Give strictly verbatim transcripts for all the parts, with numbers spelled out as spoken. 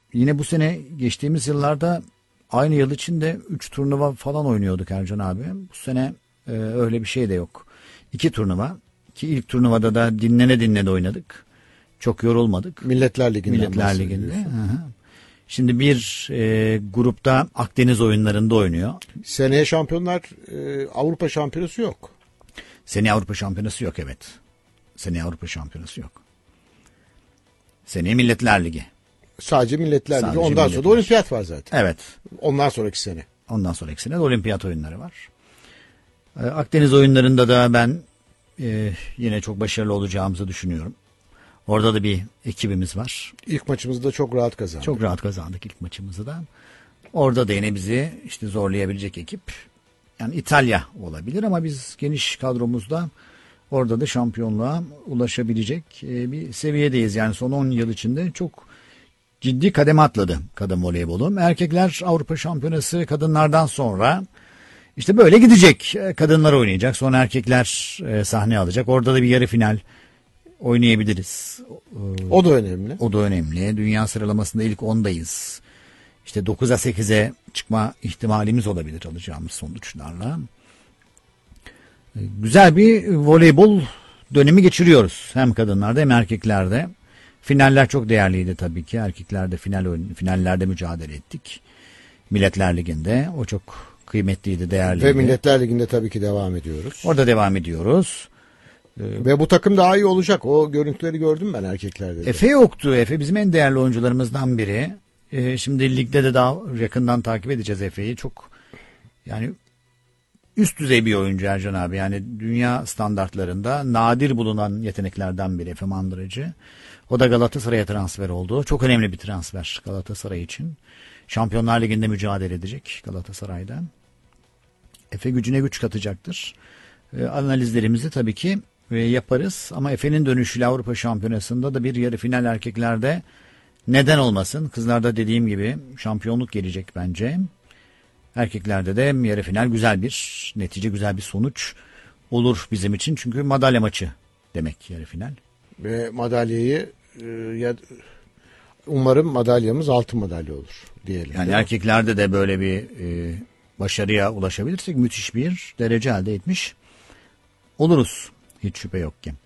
yine bu sene geçtiğimiz yıllarda aynı yıl içinde üç turnuva falan oynuyorduk Ercan abi. Bu sene e, öyle bir şey de yok. iki turnuva ki ilk turnuvada da dinlene dinlene oynadık. Çok yorulmadık. Milletler Ligi'nden Milletler Ligi'nde. Hı hı. Şimdi bir e, grupta Akdeniz oyunlarında oynuyor. Seneye şampiyonlar e, Avrupa şampiyonası yok. Seneye Avrupa şampiyonası yok, evet. Seneye Avrupa şampiyonası yok. Seneye Milletler Ligi. Sadece Milletler Ligi. Sadece Ondan milletler. sonra da olimpiyat var zaten. Evet. Ondan sonraki sene. Ondan sonraki sene de olimpiyat oyunları var. E, Akdeniz oyunlarında da ben e, yine çok başarılı olacağımızı düşünüyorum. Orada da bir ekibimiz var. İlk maçımızı da çok rahat kazandık. Çok rahat kazandık ilk maçımızı da. Orada da yine bizi işte zorlayabilecek ekip. Yani İtalya olabilir ama biz geniş kadromuzda orada da şampiyonluğa ulaşabilecek bir seviyedeyiz. Yani son on yıl içinde çok ciddi kademe atladı kadın voleybolu. Erkekler Avrupa Şampiyonası kadınlardan sonra işte böyle gidecek. Kadınlar oynayacak, sonra erkekler sahne alacak. Orada da bir yarı final oynayabiliriz. O da önemli. O da önemli. Dünya sıralamasında ilk ondayız. İşte dokuza sekize çıkma ihtimalimiz olabilir alacağımız sonuçlarla. Güzel bir voleybol dönemi geçiriyoruz. Hem kadınlarda hem erkeklerde. Finaller çok değerliydi tabii ki. Erkeklerde final oyun, finallerde mücadele ettik. Milletler Ligi'nde. O çok kıymetliydi, değerliydi. Ve Milletler Ligi'nde tabii ki devam ediyoruz. Orada devam ediyoruz. Ve bu takım daha iyi olacak. O görüntüleri gördüm ben erkeklerde de. Efe yoktu. Efe bizim en değerli oyuncularımızdan biri. Ee, şimdi ligde de daha yakından takip edeceğiz Efe'yi. Çok yani üst düzey bir oyuncu Ercan abi. Yani dünya standartlarında nadir bulunan yeteneklerden biri Efe Mandıracı. O da Galatasaray'a transfer oldu. Çok önemli bir transfer Galatasaray için. Şampiyonlar Ligi'nde mücadele edecek Galatasaray'da. Efe gücüne güç katacaktır. Ee, analizlerimizi tabii ki e, yaparız. Ama Efe'nin dönüşüyle Avrupa Şampiyonası'nda da bir yarı final erkeklerde neden olmasın? Kızlarda dediğim gibi şampiyonluk gelecek bence. Erkeklerde de yarı final güzel bir netice, güzel bir sonuç olur bizim için. Çünkü madalya maçı demek yarı final. Ve madalyayı e, ya, umarım madalyamız altın madalya olur diyelim. Yani erkeklerde de böyle bir e, başarıya ulaşabilirsek müthiş bir derece elde etmiş oluruz. Hiç şüphe yok ki.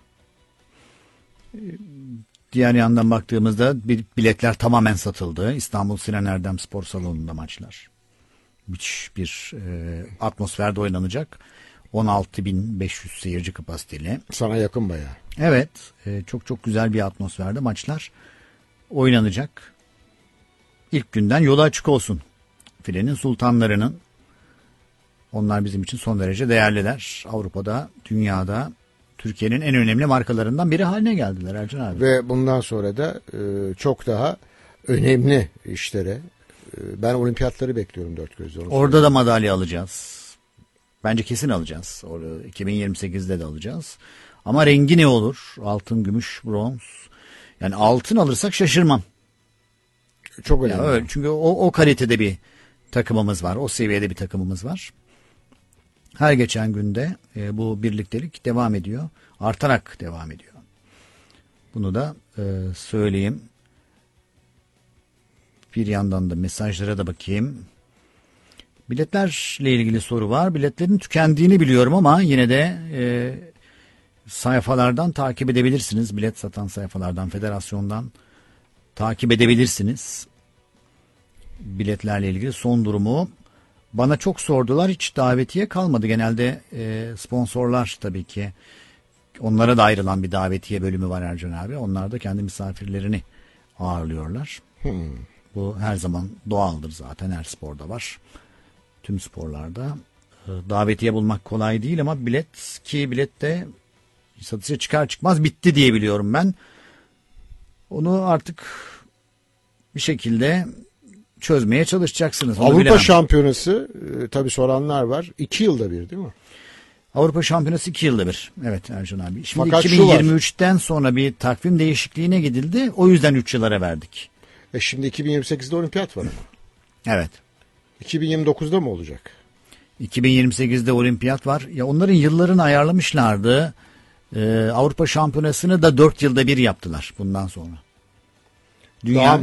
Diğer yandan baktığımızda biletler tamamen satıldı. İstanbul Sinan Erdem Spor Salonu'nda maçlar. Müthiş bir e, atmosferde oynanacak. on altı bin beş yüz seyirci kapasiteli. Sana yakın bayağı. Evet. E, çok çok güzel bir atmosferde maçlar oynanacak. İlk günden yolu açık olsun. Filenin sultanlarının. Onlar bizim için son derece değerliler. Avrupa'da, dünyada Türkiye'nin en önemli markalarından biri haline geldiler Ercan abi. Ve bundan sonra da e, çok daha önemli işlere. E, ben olimpiyatları bekliyorum dört gözle. Orada da madalya alacağız. Bence kesin alacağız. Orada iki bin yirmi sekizde de alacağız. Ama rengi ne olur? Altın, gümüş, bronz. Yani altın alırsak şaşırmam. Çok önemli. Yani öyle, çünkü o, o kalitede bir takımımız var. O seviyede bir takımımız var. Her geçen günde e, bu birliktelik devam ediyor. Artarak devam ediyor. Bunu da e, söyleyeyim. Bir yandan da mesajlara da bakayım. Biletlerle ilgili soru var. Biletlerin tükendiğini biliyorum ama yine de e, sayfalardan takip edebilirsiniz. Bilet satan sayfalardan, federasyondan takip edebilirsiniz. Biletlerle ilgili son durumu. Bana çok sordular. Hiç davetiye kalmadı. Genelde e, sponsorlar tabii ki. Onlara da ayrılan bir davetiye bölümü var Ercan abi. Onlar da kendi misafirlerini ağırlıyorlar. Hmm. Bu her zaman doğaldır zaten. Her sporda var. Tüm sporlarda. E, davetiye bulmak kolay değil ama bilet ki bilet de satışa çıkar çıkmaz bitti diye biliyorum ben. Onu artık bir şekilde çözmeye çalışacaksınız. Onu Avrupa bilemem. Şampiyonası e, tabii soranlar var. İki yılda bir değil mi? Avrupa Şampiyonası iki yılda bir. Evet Ercan abi. Şimdi Fakat iki bin yirmi üçten sonra bir takvim değişikliğine gidildi. O yüzden üç yıllara verdik. E şimdi iki bin yirmi sekizde olimpiyat var ama. Evet. iki bin yirmi dokuzda mı olacak? iki bin yirmi sekizde olimpiyat var. Ya onların yıllarını ayarlamışlardı. Ee, Avrupa Şampiyonası'nı da dört yılda bir yaptılar bundan sonra. Dünya Daha